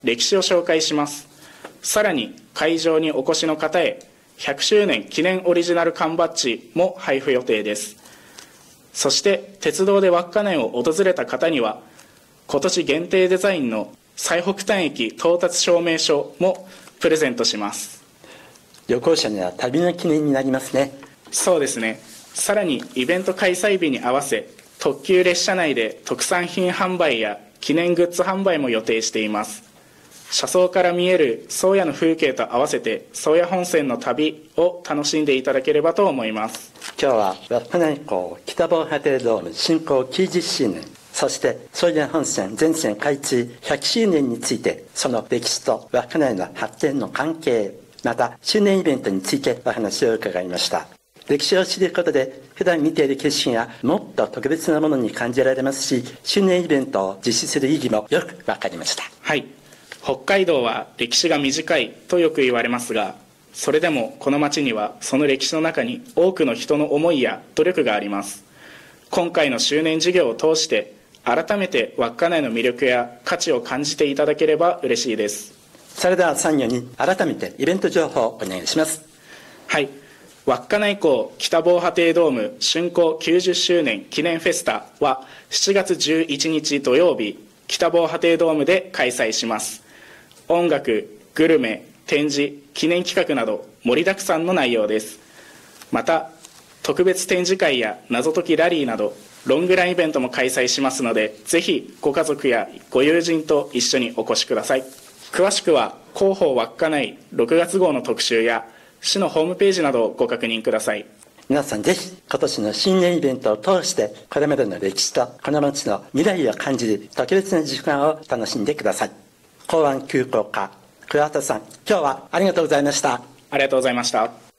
歴史を紹介します。さらに会場にお越しの方へ100周年記念オリジナル缶バッジも配布予定です。そして鉄道で稚内を訪れた方には今年限定デザインの最北端駅到達証明書もプレゼントします。 旅行者には旅の記念になりますね。 そうですね。さらにイベント開催日に合わせ特急列車内で特産品販売や記念グッズ販売も予定しています。車窓から見える宗谷の風景と合わせて宗谷本線の旅を楽しんでいただければと思います。 今日は稚内港北防波堤ドーム竣工90周年、そして宗谷本線全線開通100周年について、その歴史と稚内の発展の関係、また周年イベントについてお話を伺いました。歴史を知ることで普段見ている景色がもっと特別なものに感じられますし、周年イベントを実施する意義もよく分かりました。 はい、北海道は歴史が短いとよく言われますが、それでもこの町にはその歴史の中に多くの人の思いや努力があります。今回の周年事業を通して改めて稚内の魅力や価値を感じていただければ嬉しいです。 それでは参与に改めてイベント情報をお願いします。 はい、稚内港北防波堤ドーム竣工90周年記念フェスタは7月11日土曜日、北防波堤ドームで開催します。音楽、グルメ、展示、記念企画など盛りだくさんの内容です。また特別展示会や謎解きラリーなどロングランイベントも開催しますので、ぜひご家族やご友人と一緒にお越しください。詳しくは広報稚内6月号の特集や市のホームページなどをご確認ください。 皆さんぜひ今年の新年イベントを通してこれまでの歴史とこの町の未来を感じる特別な時間を楽しんでください。港湾急行課桑田さん、今日はありがとうございました。 ありがとうございました。